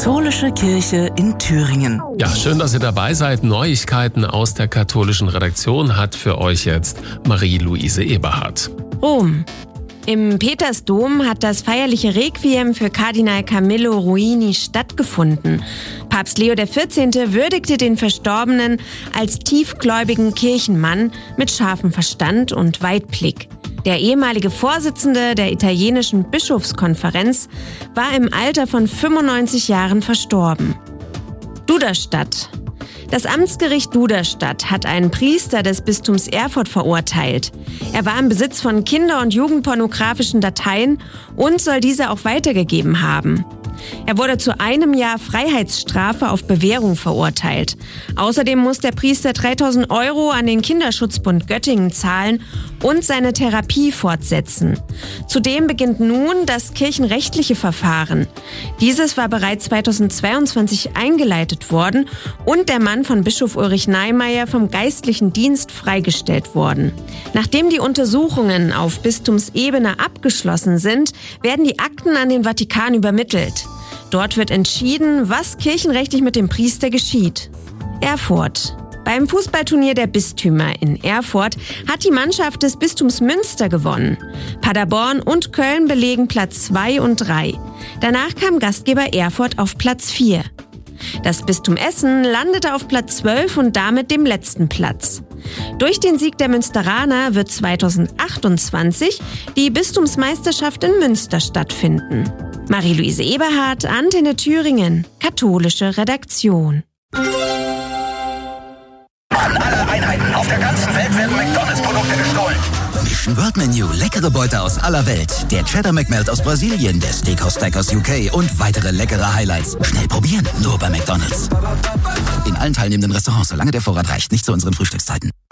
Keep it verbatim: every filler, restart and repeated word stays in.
Katholische Kirche in Thüringen. Ja, schön, dass ihr dabei seid. Neuigkeiten aus der katholischen Redaktion hat für euch jetzt Marie-Louise Eberhardt. Rom. Im Petersdom hat das feierliche Requiem für Kardinal Camillo Ruini stattgefunden. Papst Leo der vierzehnte würdigte den Verstorbenen als tiefgläubigen Kirchenmann mit scharfem Verstand und Weitblick. Der ehemalige Vorsitzende der italienischen Bischofskonferenz war im Alter von fünfundneunzig Jahren verstorben. Duderstadt. Das Amtsgericht Duderstadt hat einen Priester des Bistums Erfurt verurteilt. Er war im Besitz von kinder- und jugendpornografischen Dateien und soll diese auch weitergegeben haben. Er wurde zu einem Jahr Freiheitsstrafe auf Bewährung verurteilt. Außerdem muss der Priester dreitausend Euro an den Kinderschutzbund Göttingen zahlen und seine Therapie fortsetzen. Zudem beginnt nun das kirchenrechtliche Verfahren. Dieses war bereits zweitausendzweiundzwanzig eingeleitet worden und der Mann von Bischof Ulrich Neimeyer vom geistlichen Dienst freigestellt worden. Nachdem die Untersuchungen auf Bistumsebene abgeschlossen sind, werden die Akten an den Vatikan übermittelt. Dort wird entschieden, was kirchenrechtlich mit dem Priester geschieht. Erfurt. Beim Fußballturnier der Bistümer in Erfurt hat die Mannschaft des Bistums Münster gewonnen. Paderborn und Köln belegen Platz zwei und drei. Danach kam Gastgeber Erfurt auf Platz vier. Das Bistum Essen landete auf Platz zwölf und damit dem letzten Platz. Durch den Sieg der Münsteraner wird zweitausendachtundzwanzig die Bistumsmeisterschaft in Münster stattfinden. Marie-Louise Eberhardt, Antenne Thüringen, katholische Redaktion. An alle Einheiten auf der ganzen Welt werden McDonalds-Produkte gestohlen. Mission World Menu, leckere Beute aus aller Welt. Der Cheddar McMelt aus Brasilien, der Steakhouse Steak aus U K und weitere leckere Highlights. Schnell probieren, nur bei McDonalds. In allen teilnehmenden Restaurants, solange der Vorrat reicht, nicht zu unseren Frühstückszeiten.